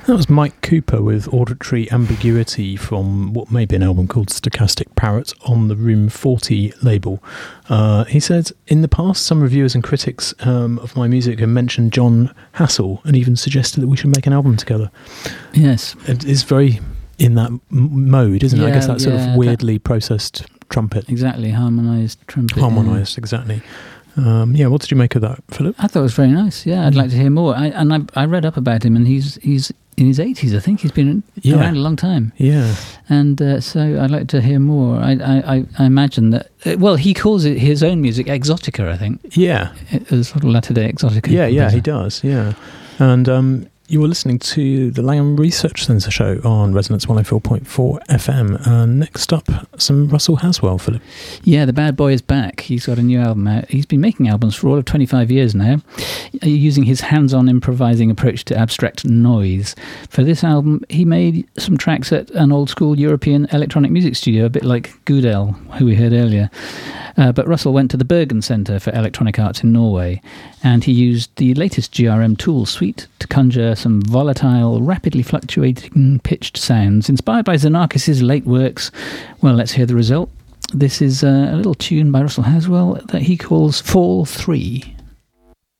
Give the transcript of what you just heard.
That was Mike Cooper with Auditory Ambiguity from what may be an album called Stochastic Parrot on the Room 40 label. He said, in the past, some reviewers and critics of my music have mentioned John Hassell and even suggested that we should make an album together. Yes. It's very in that mode, isn't it? I guess that sort of weirdly processed trumpet. Exactly, harmonised trumpet. Harmonised, exactly. What did you make of that, Philip? I thought it was very nice. Yeah, I'd like to hear more. I read up about him, and he's in his 80s. I think he's been around a long time. Yeah, and so I'd like to hear more. I imagine that. He calls it his own music exotica. I think. Yeah, it's sort of latter-day exotica. Yeah, he does. Yeah, and. You were listening to the Langham Research Centre show on Resonance 104.4 FM. Next up, some Russell Haswell, Philip. Yeah, the bad boy is back. He's got a new album out. He's been making albums for all of 25 years now, using his hands-on improvising approach to abstract noise. For this album, he made some tracks at an old-school European electronic music studio, a bit like Goodell, who we heard earlier. But Russell went to the Bergen Centre for Electronic Arts in Norway, and he used the latest GRM tool suite to conjure some volatile, rapidly fluctuating pitched sounds inspired by Xenakis' late works. Well, let's hear the result. This is a little tune by Russell Haswell that he calls Fall 3.